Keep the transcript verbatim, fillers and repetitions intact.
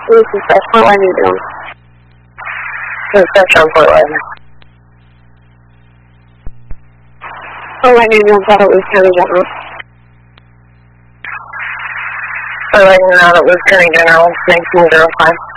This is Fresh Fort Line, you doing? This is Fresh on Fort Line. Fort Line, you doing? Thought it was County General. Fort Line, now that was County General, nineteen oh five.